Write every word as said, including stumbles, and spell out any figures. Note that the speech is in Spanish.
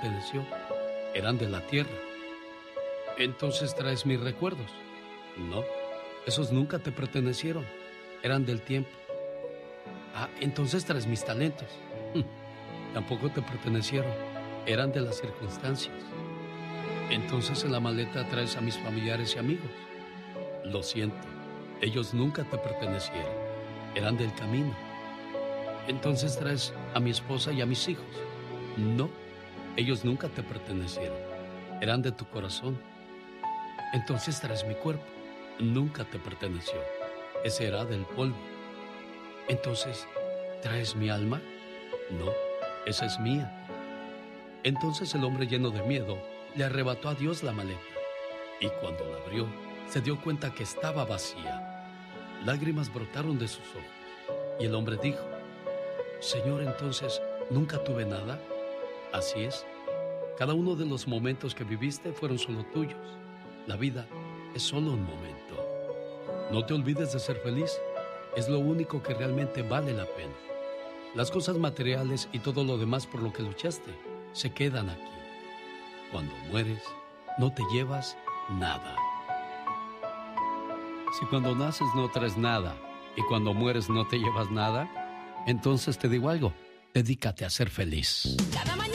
perteneció, eran de la tierra. Entonces traes mis recuerdos. No, esos nunca te pertenecieron, eran del tiempo. Ah, entonces traes mis talentos. Tampoco te pertenecieron, eran de las circunstancias. Entonces en la maleta traes a mis familiares y amigos. Lo siento, ellos nunca te pertenecieron, eran del camino. Entonces traes a mi esposa y a mis hijos. No, ellos nunca te pertenecieron, eran de tu corazón. Entonces traes mi cuerpo, nunca te perteneció, ese era del polvo. Entonces, ¿traes mi alma? No, esa es mía. Entonces el hombre, lleno de miedo, le arrebató a Dios la maleta, y cuando la abrió, se dio cuenta que estaba vacía. Lágrimas brotaron de sus ojos, y el hombre dijo: Señor, entonces, ¿nunca tuve nada? Así es, cada uno de los momentos que viviste fueron solo tuyos. La vida es solo un momento. No te olvides de ser feliz, es lo único que realmente vale la pena. Las cosas materiales y todo lo demás por lo que luchaste se quedan aquí. Cuando mueres, no te llevas nada. Si cuando naces no traes nada y cuando mueres no te llevas nada, entonces te digo algo, dedícate a ser feliz.